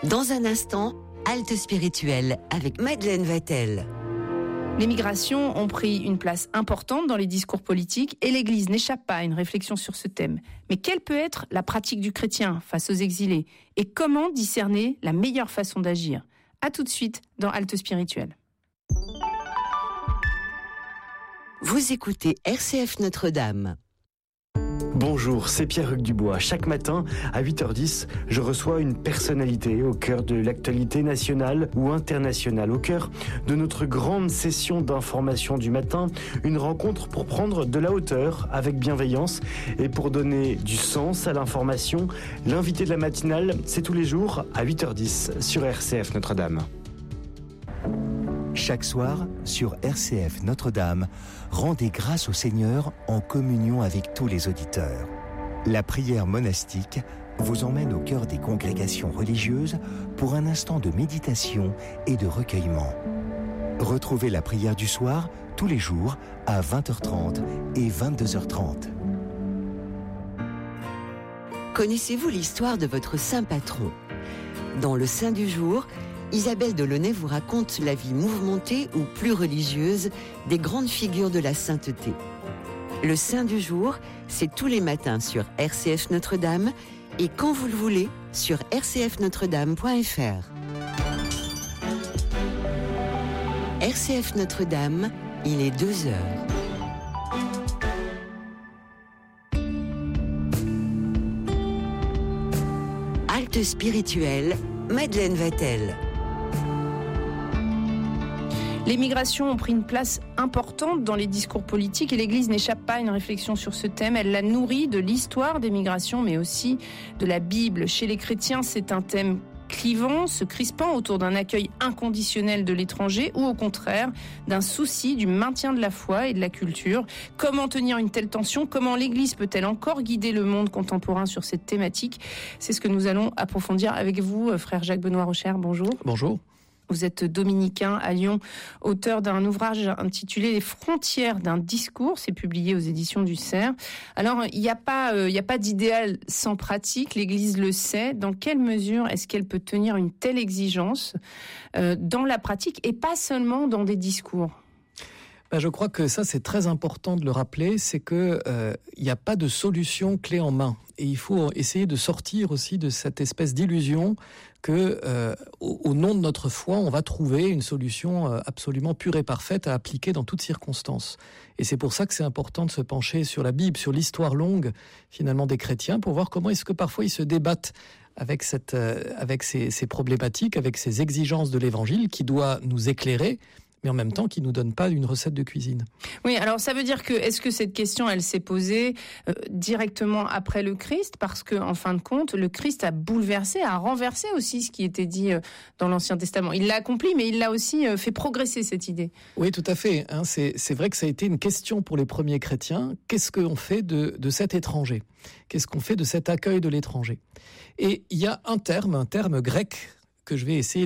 Dans un instant, halte spirituelle avec Madeleine Vatel. Les migrations ont pris une place importante dans les discours politiques et l'Église n'échappe pas à une réflexion sur ce thème. Mais quelle peut être la pratique du chrétien face aux exilés et comment discerner la meilleure façon d'agir ? À tout de suite dans Halte spirituelle. Vous écoutez RCF Notre-Dame. Bonjour, c'est Pierre-Hugues Dubois. Chaque matin, à 8h10, je reçois une personnalité au cœur de l'actualité nationale ou internationale, au cœur de notre grande session d'information du matin, une rencontre pour prendre de la hauteur avec bienveillance et pour donner du sens à l'information. L'invité de la matinale, c'est tous les jours à 8h10 sur RCF Notre-Dame. Chaque soir, sur RCF Notre-Dame, rendez grâce au Seigneur en communion avec tous les auditeurs. La prière monastique vous emmène au cœur des congrégations religieuses pour un instant de méditation et de recueillement. Retrouvez la prière du soir tous les jours à 20h30 et 22h30. Connaissez-vous l'histoire de votre saint patron ? Dans le Saint du jour, Isabelle Delaunay vous raconte la vie mouvementée ou plus religieuse des grandes figures de la sainteté. Le Saint du jour, c'est tous les matins sur RCF Notre-Dame et quand vous le voulez sur rcfnotredame.fr. RCF Notre-Dame, il est 2h. Halte spirituelle, Madeleine Vatel. Les migrations ont pris une place importante dans les discours politiques et l'Église n'échappe pas à une réflexion sur ce thème. Elle la nourrit de l'histoire des migrations, mais aussi de la Bible. Chez les chrétiens, c'est un thème clivant, se crispant autour d'un accueil inconditionnel de l'étranger ou au contraire d'un souci du maintien de la foi et de la culture. Comment tenir une telle tension ? Comment l'Église peut-elle encore guider le monde contemporain sur cette thématique ? C'est ce que nous allons approfondir avec vous, frère Jacques-Benoît Rocher. Bonjour. Bonjour. Vous êtes dominicain à Lyon, auteur d'un ouvrage intitulé « Les frontières d'un discours ». C'est publié aux éditions du Cerf. Alors, il n'y a pas d'idéal sans pratique, l'Église le sait. Dans quelle mesure est-ce qu'elle peut tenir une telle exigence dans la pratique et pas seulement dans des discours ? Je crois que ça, c'est très important de le rappeler, c'est que il n'y a pas de solution clé en main. Et il faut essayer de sortir aussi de cette espèce d'illusion que, au nom de notre foi, on va trouver une solution absolument pure et parfaite à appliquer dans toutes circonstances. Et c'est pour ça que c'est important de se pencher sur la Bible, sur l'histoire longue, finalement, des chrétiens, pour voir comment est-ce que parfois ils se débattent avec ces problématiques, avec ces exigences de l'Évangile qui doit nous éclairer, mais en même temps qui nous donne pas une recette de cuisine. Oui, alors ça veut dire que, est-ce que cette question, elle s'est posée directement après le Christ ? Parce que, en fin de compte, le Christ a bouleversé, a renversé aussi ce qui était dit dans l'Ancien Testament. Il l'a accompli, mais il l'a aussi fait progresser, cette idée. Oui, tout à fait. C'est vrai que ça a été une question pour les premiers chrétiens. Qu'est-ce qu'on fait de cet étranger ? Qu'est-ce qu'on fait de cet accueil de l'étranger ? Et il y a un terme grec que je vais essayer